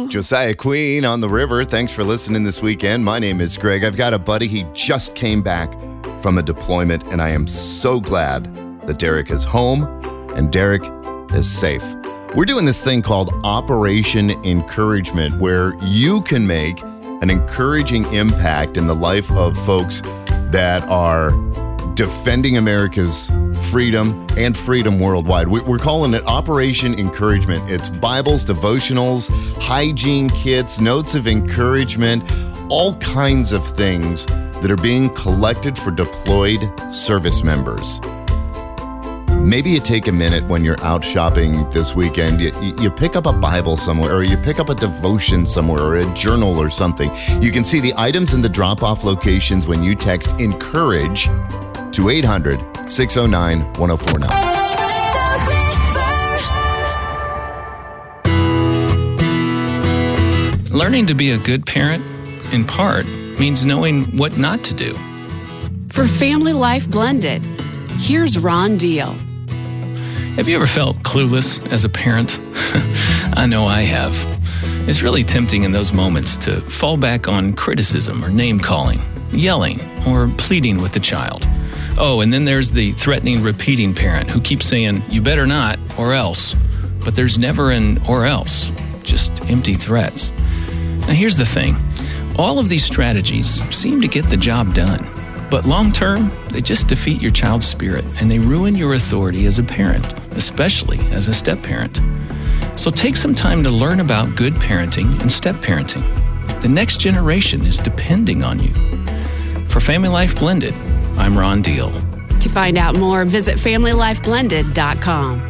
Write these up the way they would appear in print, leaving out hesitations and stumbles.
Josiah Queen on the river. Thanks for listening this weekend. My name is Greg. I've got a buddy. He just came back from a deployment, and I am so glad that Derek is home and Derek is safe. We're doing this thing called Operation Encouragement, where you can make an encouraging impact in the life of folks that are defending America's freedom and freedom worldwide. We're calling it Operation Encouragement. It's Bibles, devotionals, hygiene kits, notes of encouragement, all kinds of things that are being collected for deployed service members. Maybe you take a minute when you're out shopping this weekend, you pick up a Bible somewhere, or you pick up a devotion somewhere, or a journal or something. You can see the items in the drop-off locations when you text ENCOURAGE to 800-609-1049. Learning to be a good parent, in part, means knowing what not to do. For Family Life Blended, here's Ron Deal. Have you ever felt clueless as a parent? I know I have. It's really tempting in those moments to fall back on criticism or name-calling, yelling, or pleading with the child. Oh, and then there's the threatening, repeating parent who keeps saying, "You better not, or else." But there's never an or else, just empty threats. Now here's the thing. All of these strategies seem to get the job done. But long-term, they just defeat your child's spirit, and they ruin your authority as a parent, especially as a step-parent. So take some time to learn about good parenting and step-parenting. The next generation is depending on you. For Family Life Blended, I'm Ron Deal. To find out more, visit FamilyLifeBlended.com.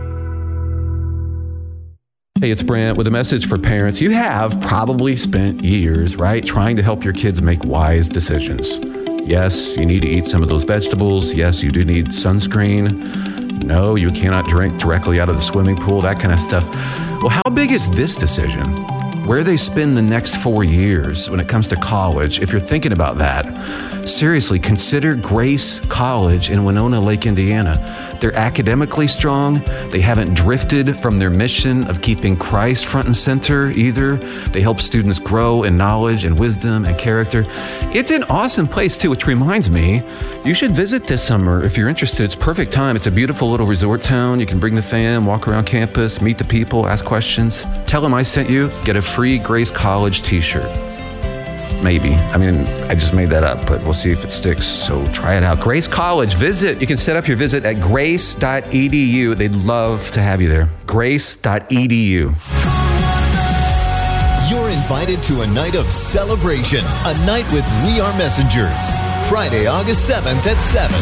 Hey, it's Brent with a message for parents. You have probably spent years, right, trying to help your kids make wise decisions. Yes, you need to eat some of those vegetables. Yes, you do need sunscreen. No, you cannot drink directly out of the swimming pool, that kind of stuff. Well, how big is this decision? Where they spend the next 4 years when it comes to college, if you're thinking about that, seriously, consider Grace College in Winona Lake, Indiana. They're academically strong. They haven't drifted from their mission of keeping Christ front and center either. They help students grow in knowledge and wisdom and character. It's an awesome place too, which reminds me, you should visit this summer if you're interested. It's perfect time. It's a beautiful little resort town. You can bring the fam, walk around campus, meet the people, ask questions. Tell them I sent you. Get a free Grace College t-shirt. Maybe. I mean, I just made that up, but we'll see if it sticks. So try it out. Grace College, visit. You can set up your visit at grace.edu. They'd love to have you there. Grace.edu. You're invited to a night of celebration, a night with We Are Messengers. Friday, August 7th at 7.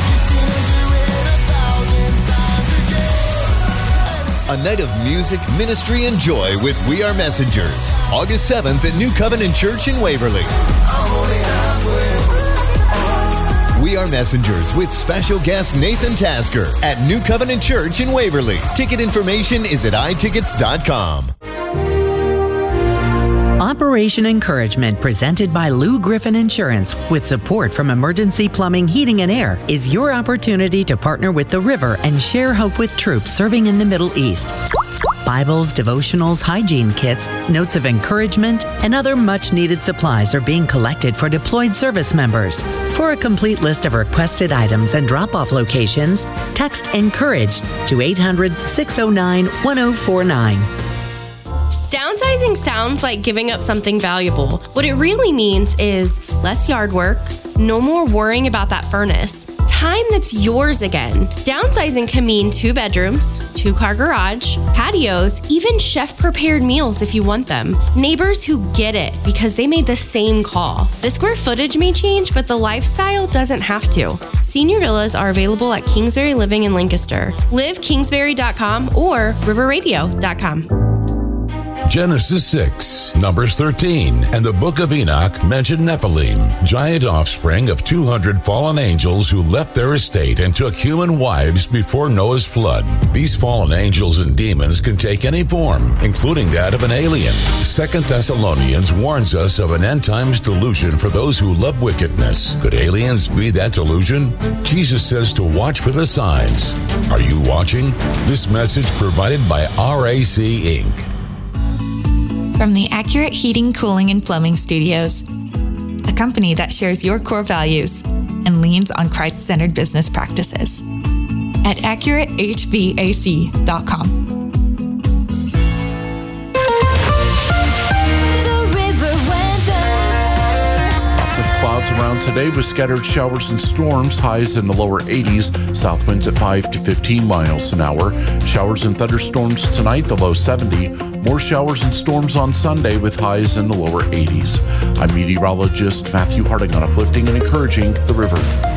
A night of music, ministry, and joy with We Are Messengers. August 7th at New Covenant Church in Waverly. We Are Messengers with special guest Nathan Tasker at New Covenant Church in Waverly. Ticket information is at itickets.com. Operation Encouragement, presented by Lou Griffin Insurance with support from Emergency Plumbing, Heating, and Air, is your opportunity to partner with the river and share hope with troops serving in the Middle East. Bibles, devotionals, hygiene kits, notes of encouragement, and other much-needed supplies are being collected for deployed service members. For a complete list of requested items and drop-off locations, text ENCOURAGED to 800-609-1049. Downsizing sounds like giving up something valuable. What it really means is less yard work, no more worrying about that furnace, time that's yours again. Downsizing can mean 2 bedrooms, 2-car garage, patios, even chef-prepared meals if you want them. Neighbors who get it because they made the same call. The square footage may change, but the lifestyle doesn't have to. Senior villas are available at Kingsbury Living in Lancaster. LiveKingsbury.com or riverradio.com. Genesis 6, Numbers 13, and the Book of Enoch mention Nephilim, giant offspring of 200 fallen angels who left their estate and took human wives before Noah's flood. These fallen angels and demons can take any form, including that of an alien. 2 Thessalonians warns us of an end times delusion for those who love wickedness. Could aliens be that delusion? Jesus says to watch for the signs. Are you watching? This message provided by RAC Inc. From the Accurate Heating, Cooling, and Plumbing Studios, a company that shares your core values and leans on Christ-centered business practices. At AccurateHVAC.com. Clouds around today with scattered showers and storms, highs in the lower 80s, south winds at 5 to 15 miles an hour. Showers and thunderstorms tonight, the low 70. More showers and storms on Sunday with highs in the lower 80s. I'm meteorologist Matthew Harding on Uplifting and Encouraging the River.